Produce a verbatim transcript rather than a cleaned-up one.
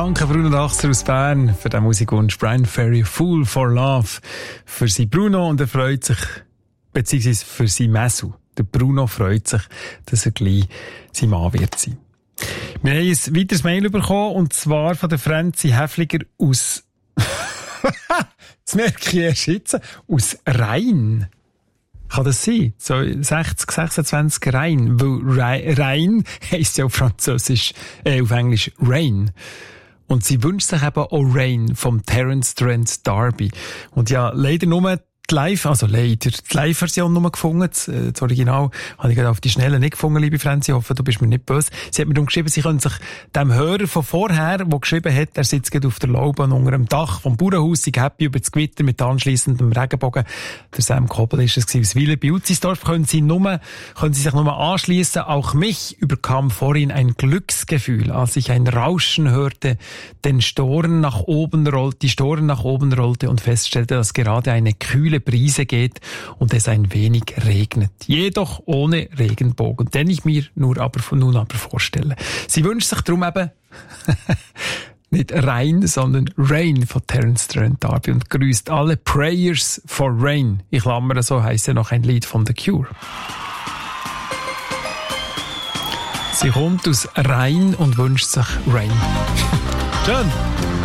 Danke Bruno Dachser aus Bern für den Musikwunsch. Brian Ferry, Fool for Love. Für sie Bruno, und er freut sich, beziehungsweise für sie Messu. Der Bruno freut sich, dass er gleich sein Mann wird sein. Wir haben ein weiteres Mail bekommen, und zwar von der Franzi Häfliger aus, das merke ich erst jetzt, aus Rhein. Kann das sein? So sechzig, sechsundzwanzig Rhein. Weil Rhein heisst ja auf Französisch, äh, auf Englisch Rain. Und sie wünscht sich eben auch Rain vom Terence Trent D'Arby. Und ja, leider nur die Live, also leider, die Live-Version nur gefunden. Das, das Original habe ich gerade auf die Schnelle nicht gefunden, liebe Franzi. Ich hoffe, du bist mir nicht böse. Sie hat mir darum geschrieben, sie können sich dem Hörer von vorher, der geschrieben hat, er sitzt gerade auf der Laube unter dem Dach vom Bauernhaus, sei happy über das Gewitter mit anschliessendem Regenbogen. Der Sam Koppel ist es gewesen, aus Wieler bei Utzisdorf. Können sie nur, können sie sich nur anschliessen. Auch mich überkam vorhin ein Glücksgefühl, als ich ein Rauschen hörte, den Storen nach oben rollte, die Storen nach oben rollte und feststellte, dass gerade eine kühle Brise geht und es ein wenig regnet. Jedoch ohne Regenbogen, den ich mir nur aber, nun aber vorstelle. Sie wünscht sich darum eben nicht Rain, sondern Rain von Terence Trent D'Arby und grüßt alle Prayers for Rain. Ich klammere, so heisst ja noch ein Lied von The Cure. Sie kommt aus Rhein und wünscht sich Rain. Schön!